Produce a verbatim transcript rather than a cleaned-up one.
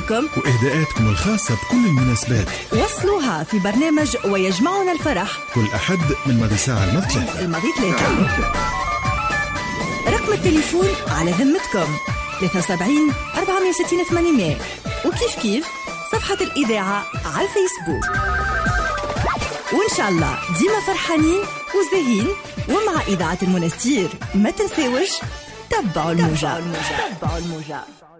تهانيكم وإهداءاتكم الخاصة بكل المناسبات. وصلوها في برنامج ويجمعنا الفرح كل أحد من ماضي ساعة الماضي ثلاثة الماضي ثلاثة. رقم التليفون على ذمتكم ثلاثة سبعين أربعمية وستين ثمانمية، وكيف كيف صفحة الإذاعة على الفيسبوك. وإن شاء الله ديما فرحانين وزاهين ومع إذاعة المنستير. ما تنساوش تبعوا الموجة. تبعوا الموجة.